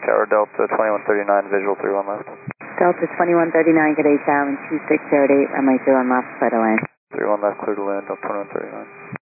Tower Delta 2139, visual 31 left. Delta 2139, good day, Tower 2608, runway 01 left, clear to land. 31 left, clear to land, Delta 2139.